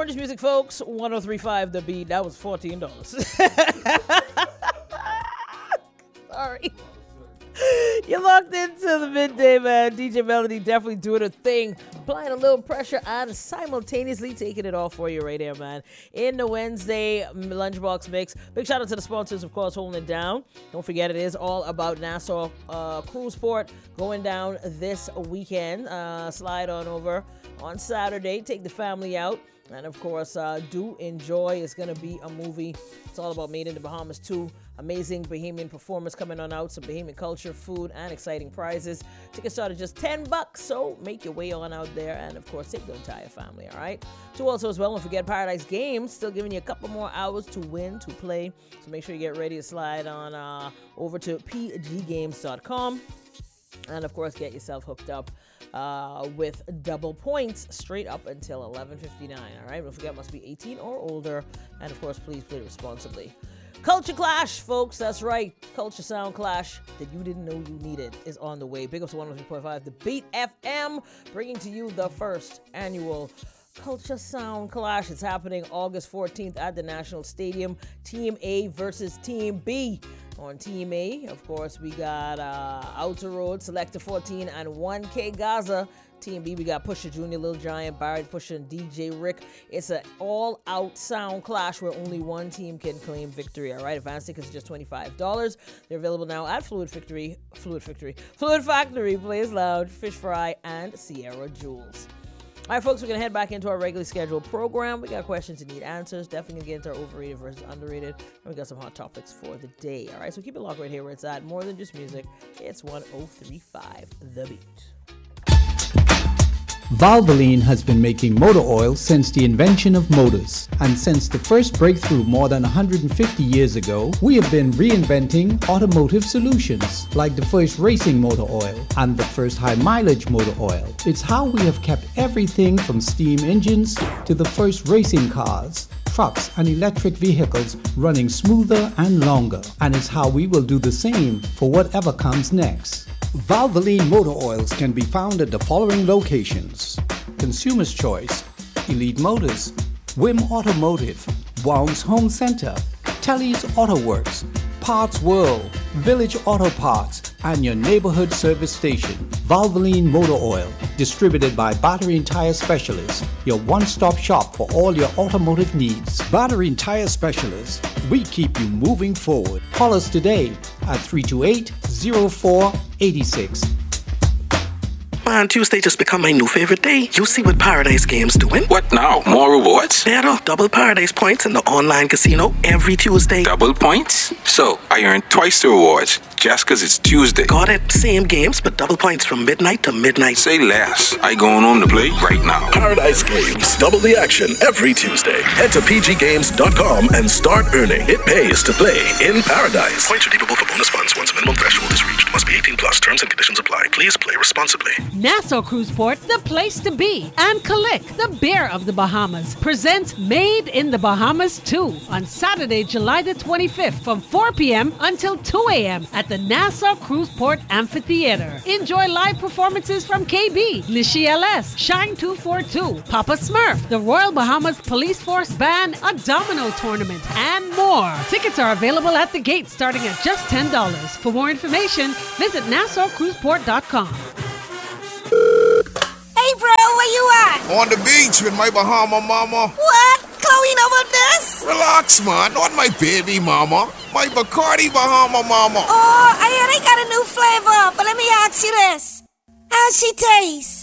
Orange Music, folks. 103.5 The Beat. That was $14. Sorry. You're locked into the midday, man. DJ Melody definitely doing her thing, applying a little pressure and simultaneously taking it off for you right here, man. In the Wednesday Lunchbox Mix. Big shout out to the sponsors, of course, holding it down. Don't forget, it is all about Nassau Cruise Port going down this weekend. Slide on over on Saturday. Take the family out. And of course, do enjoy. It's going to be a movie. It's all about Made in the Bahamas 2. Amazing Bahamian performers coming on out. Some Bahamian culture, food, and exciting prizes. Tickets start at just $10, so make your way on out there. And of course, take the entire family, all right? So also as well, don't forget Paradise Games. Still giving you a couple more hours to win, to play. So make sure you get ready to slide on over to pggames.com. And of course, get yourself hooked up with double points straight up until 11:59. All right, don't forget, must be 18 or older, and of course, please play responsibly. Culture Clash, folks, that's right. Culture Sound Clash that you didn't know you needed is on the way. Big up to 103.5 The Beat FM, bringing to you the first annual Culture Sound Clash. It's happening August 14th at the National Stadium. Team A versus Team B. On Team A, of course, we got Outer Road, Selector 14, and 1K Gaza. Team B, we got Pusha Jr., Lil Giant, Barrett Pusha, and DJ Rick. It's an all-out sound clash where only one team can claim victory, all right? Advance tickets are just $25. They're available now at Fluid Factory, Blaze Lounge, Fish Fry, and Sierra Jewels. All right, folks, we're going to head back into our regularly scheduled program. We got questions that need answers. Definitely going to get into our overrated versus underrated. And we got some hot topics for the day. All right, so keep it locked right here where it's at. More than just music. It's 103.5 The Beat. Valvoline has been making motor oil since the invention of motors. And since the first breakthrough more than 150 years ago, we have been reinventing automotive solutions, like the first racing motor oil and the first high mileage motor oil. It's how we have kept everything from steam engines to the first racing cars, trucks and electric vehicles running smoother and longer. And it's how we will do the same for whatever comes next. Valvoline motor oils can be found at the following locations: Consumer's Choice, Elite Motors, Wim Automotive, Wounds Home Center, Telly's Auto Works, Parts World, Village Auto Parts, and your neighborhood service station. Valvoline Motor Oil, distributed by Battery and Tire Specialists, your one-stop shop for all your automotive needs. Battery and Tire Specialists, we keep you moving forward. Call us today at 328-0486. Man, Tuesday just become my new favorite day. You see what Paradise Games doing? What now? More rewards? Better. Double Paradise points in the online casino every Tuesday. Double points? So, I earn twice the rewards just because it's Tuesday. Got it. Same games, but double points from midnight to midnight. Say less. I going home to play right now. Paradise Games. Double the action every Tuesday. Head to pggames.com and start earning. It pays to play in Paradise. Points redeemable for bonus funds once a minimum threshold is reached. Must be 18 plus. Terms and conditions apply. Please play responsibly. Nassau Cruise Port, the place to be, and Kalik, the bear of the Bahamas, presents Made in the Bahamas 2 on Saturday, July the 25th from 4 p.m. until 2 a.m. at the Nassau Cruise Port Amphitheater. Enjoy live performances from KB, Nishi LS, Shine 242, Papa Smurf, the Royal Bahamas Police Force Band, a domino tournament, and more. Tickets are available at the gate starting at just $10. For more information, visit NassauCruisePort.com. Hey, bro, where you at? On the beach with my Bahama mama. What? Chloe know about this? Relax, man. Not my baby mama. My Bacardi Bahama mama. Oh, I hear they got a new flavor, but let me ask you this. How she taste?